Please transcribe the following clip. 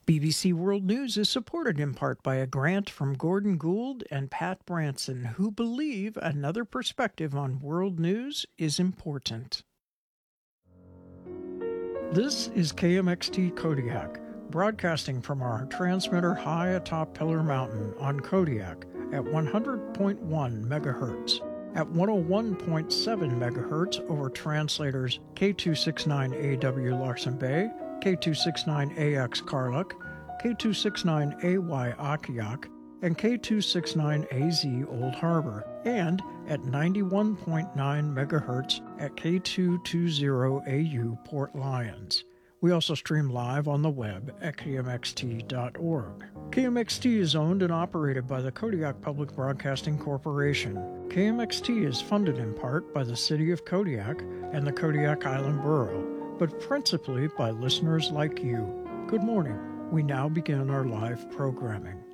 BBC World News is supported in part by a grant from Gordon Gould and Pat Branson, who believe another perspective on world news is important. This is KMXT Kodiak, broadcasting from our transmitter high atop Pillar Mountain on Kodiak at 100.1 megahertz, at 101.7 megahertz over translators K269AW Larsen Bay, K269AX Karluk, K269AY Akiak, and K269AZ Old Harbor, and at 91.9 megahertz at K220AU Port Lions. We also stream live on the web at kmxt.org. KMXT is owned and operated by the Kodiak Public Broadcasting Corporation. KMXT is funded in part by the City of Kodiak and the Kodiak Island Borough, but principally by listeners like you. Good morning. We now begin our live programming.